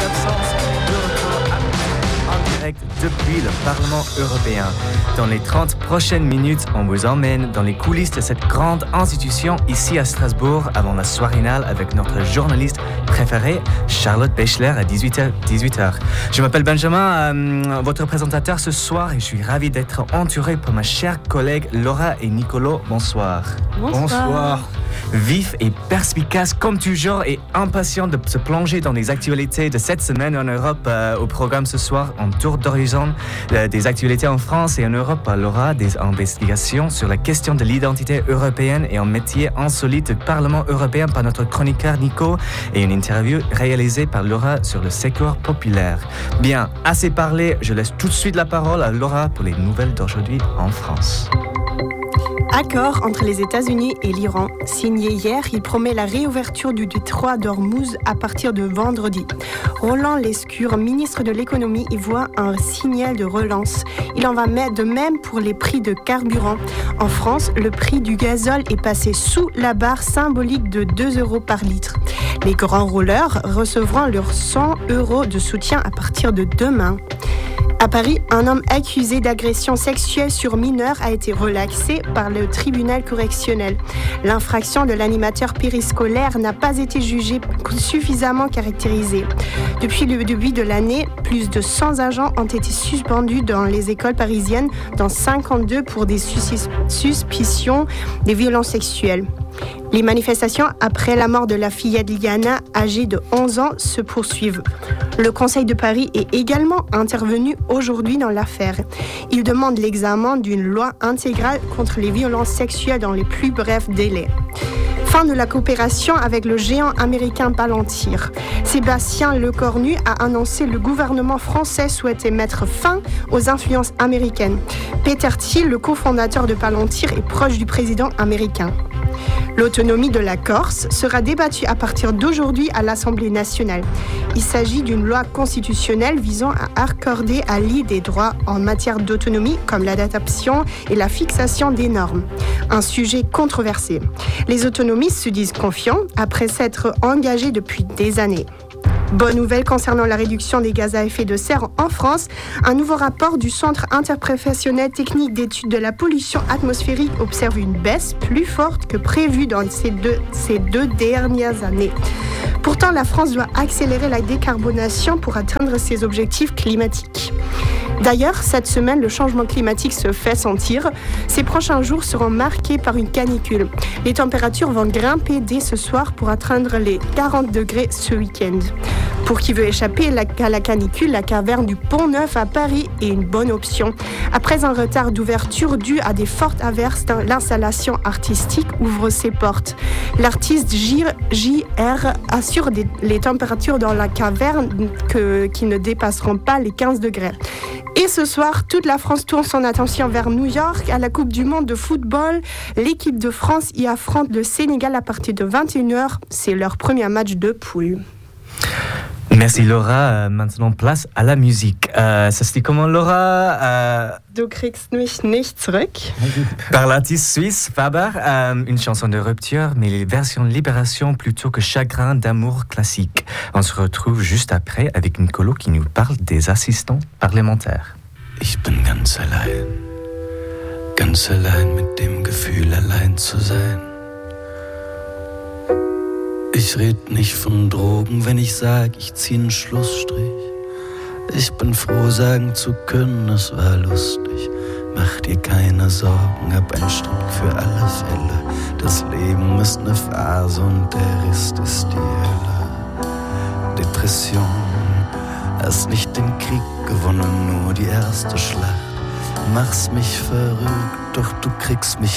l'absence de retour en direct depuis le Parlement européen. Dans les 30 prochaines minutes, on vous emmène dans les coulisses de cette grande institution ici à Strasbourg avant la soirinale avec notre journaliste préférée, Charlotte Bechler, à 18h. Je m'appelle Benjamin, votre présentateur ce soir, et je suis ravi d'être entouré par ma chère collègue Laura et Nicolo. Bonsoir. Bonsoir. Vif et perspicace comme toujours et impatient de se plonger dans les actualités de cette semaine en Europe. Au programme ce soir, en tour d'horizon des actualités en France et en Europe. Laura, des investigations sur la question de l'identité européenne et un métier insolite du Parlement européen par notre chroniqueur Nico, et une interview réalisée par Laura sur le secours populaire. Bien, assez parlé, je laisse tout de suite la parole à Laura pour les nouvelles d'aujourd'hui en France. Accord entre les États-Unis et l'Iran. Signé hier, il promet la réouverture du détroit d'Ormuz à partir de vendredi. Roland Lescure, ministre de l'économie, y voit un signal de relance. Il en va de même pour les prix de carburant. En France, le prix du gazole est passé sous la barre symbolique de 2 € par litre. Les grands rouleurs recevront leurs 100 € de soutien à partir de demain. À Paris, un homme accusé d'agression sexuelle sur mineur a été relaxé par le tribunal correctionnel. L'infraction de l'animateur périscolaire n'a pas été jugée suffisamment caractérisée. Depuis le début de l'année, plus de 100 agents ont été suspendus dans les écoles parisiennes, dont 52 pour des suspicions de violences sexuelles. Les manifestations après la mort de la fillette Liana, âgée de 11 ans, se poursuivent. Le Conseil de Paris est également intervenu aujourd'hui dans l'affaire. Il demande l'examen d'une loi intégrale contre les violences sexuelles dans les plus brefs délais. Fin de la coopération avec le géant américain Palantir. Sébastien Lecornu a annoncé que le gouvernement français souhaitait mettre fin aux influences américaines. Peter Thiel, le cofondateur de Palantir, est proche du président américain. L'autonomie de la Corse sera débattue à partir d'aujourd'hui à l'Assemblée nationale. Il s'agit d'une loi constitutionnelle visant à accorder à l'île des droits en matière d'autonomie, comme l'adaptation et la fixation des normes. Un sujet controversé. Les autonomistes se disent confiants après s'être engagés depuis des années. Bonne nouvelle concernant la réduction des gaz à effet de serre en France. Un nouveau rapport du Centre interprofessionnel technique d'études de la pollution atmosphérique observe une baisse plus forte que prévue dans ces deux dernières années. Pourtant, la France doit accélérer la décarbonation pour atteindre ses objectifs climatiques. D'ailleurs, cette semaine, le changement climatique se fait sentir. Ces prochains jours seront marqués par une canicule. Les températures vont grimper dès ce soir pour atteindre les 40 degrés ce week-end. Pour qui veut échapper à la canicule, la caverne du Pont-Neuf à Paris est une bonne option. Après un retard d'ouverture dû à des fortes averses, l'installation artistique ouvre ses portes. L'artiste JR assure les températures dans la caverne qui ne dépasseront pas les 15 degrés. Et ce soir, toute la France tourne son attention vers New York à la Coupe du Monde de football. L'équipe de France y affronte le Sénégal à partir de 21h. C'est leur premier match de poule. Merci Laura. Maintenant, place à la musique. Ça se dit comment, Laura? Du kriegst mich nicht zurück. Par l'artiste suisse Faber, une chanson de rupture, mais les versions libération plutôt que chagrin d'amour classique. On se retrouve juste après avec Nicolo qui nous parle des assistants parlementaires. Ich bin ganz allein mit dem Gefühl, allein zu sein. Ich red nicht von Drogen, wenn ich sag, ich zieh 'n Schlussstrich. Ich bin froh, sagen zu können, es war lustig. Mach dir keine Sorgen, hab ein Strick für alle Fälle. Das Leben ist 'ne Phase und der Rest ist die Hölle. Depression, hast nicht den Krieg gewonnen, nur die erste Schlacht. Machst mich verrückt, doch du kriegst mich